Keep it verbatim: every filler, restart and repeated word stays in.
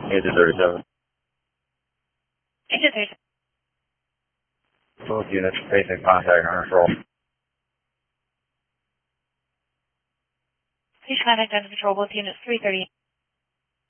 Agent thirty-seven. Agent thirty-seven. Both units facing contact on control. Please contact on patrol both units three thirty.